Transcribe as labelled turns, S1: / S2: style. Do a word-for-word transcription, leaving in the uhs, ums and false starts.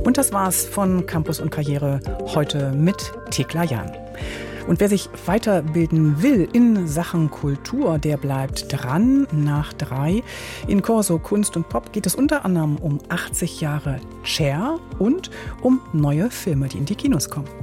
S1: Und das war's von Campus und Karriere heute mit Thekla Jahn. Und wer sich weiterbilden will in Sachen Kultur, der bleibt dran. Nach drei in Corso Kunst und Pop geht es unter anderem um achtzig Jahre Cher und um neue Filme, die in die Kinos kommen.